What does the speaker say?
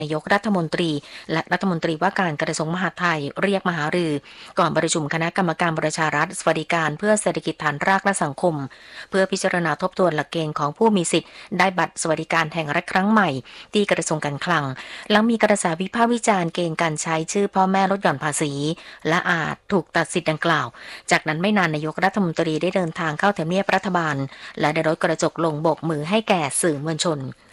นายกรัฐมนตรีและรัฐมนตรีว่าการกระทรวงมหาดไทยเรียกมหารือก่อนประชุมคณะกรรมการประชารัฐสวัสดิการเพื่อเศรษฐกิจฐานรากและสังคมเพื่อพิจารณาทบทวนหลักเกณฑ์ของผู้มีสิทธิ์ได้บัตรสวัสดิการแห่งรัฐครั้งใหม่ที่กระทรวงการคลังหลังมีกระแสวิพากษ์วิจารณ์เกณฑ์การใช้ชื่อพ่อแม่ลดหย่อนภาษีและอาจถูกตัดสิทธิ์ดังกล่าวจากนั้นไม่นานนายกรัฐมนตรีได้เดินทางเข้าทำเนียบรัฐบาลและได้รถกระจกลงโบกมือให้แก่สื่อมวลชน